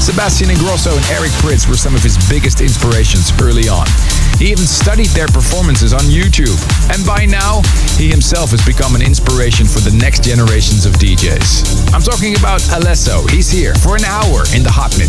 Sebastian Ingrosso and Eric Prydz were some of his biggest inspirations early on. He even studied their performances on YouTube. And by now, he himself has become an inspiration for the next generations of DJs. I'm talking about Alesso. He's here for an hour in the Hot Mix.